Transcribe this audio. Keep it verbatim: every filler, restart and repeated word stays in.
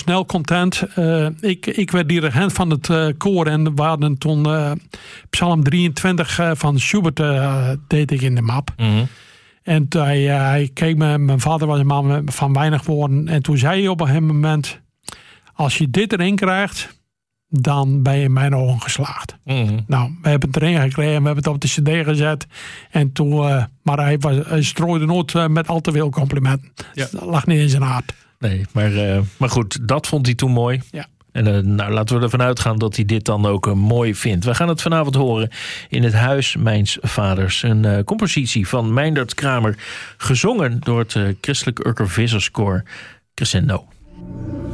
snel content. Uh, ik, ik werd dirigent van het uh, koor en we hadden toen uh, Psalm drieëntwintig uh, van Schubert uh, deed ik in de map. Mm-hmm. En hij, uh, hij keek me, mijn vader was een man van weinig woorden. En toen zei hij op een gegeven moment, als je dit erin krijgt, dan ben je in mijn ogen geslaagd. Mm-hmm. Nou, we hebben het erin gekregen, we hebben het op de cd gezet. En toen, uh, maar hij, was, hij strooide nooit uh, met al te veel complimenten. Ja. Dat lag niet in zijn hart. Nee, maar, uh, maar goed, dat vond hij toen mooi. Ja. En uh, nou, laten we ervan uitgaan dat hij dit dan ook uh, mooi vindt. We gaan het vanavond horen in het Huis Mijns Vaders. Een uh, compositie van Meindert Kramer, gezongen door het uh, Christelijk Urker Visserskoor Crescendo.